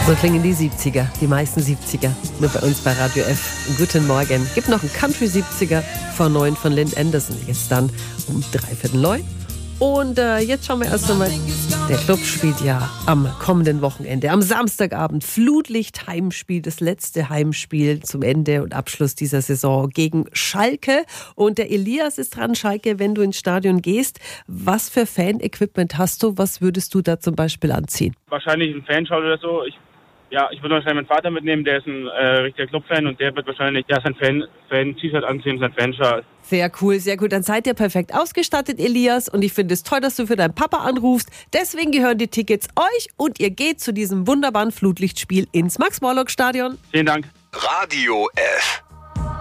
So klingen die 70er, die meisten 70er, nur bei uns bei Radio F. Guten Morgen. Gibt noch einen Country 70er vor 9 von Lynn Anderson, jetzt dann um 8:45. Und jetzt schauen wir erst einmal, der Club spielt ja am kommenden Wochenende, am Samstagabend, Flutlicht-Heimspiel, das letzte Heimspiel zum Ende und Abschluss dieser Saison gegen Schalke. Und der Elias ist dran. Schalke, wenn du ins Stadion gehst, was für Fan-Equipment hast du? Was würdest du da zum Beispiel anziehen? Wahrscheinlich ein Fanschal oder so. Ich würde wahrscheinlich meinen Vater mitnehmen, der ist ein richtiger Clubfan und der wird wahrscheinlich sein Fan-T-Shirt anziehen, sein Fanschal. Sehr cool, sehr gut. Dann seid ihr perfekt ausgestattet, Elias. Und ich finde es toll, dass du für deinen Papa anrufst. Deswegen gehören die Tickets euch und ihr geht zu diesem wunderbaren Flutlichtspiel ins Max-Morlock-Stadion. Vielen Dank. Radio F.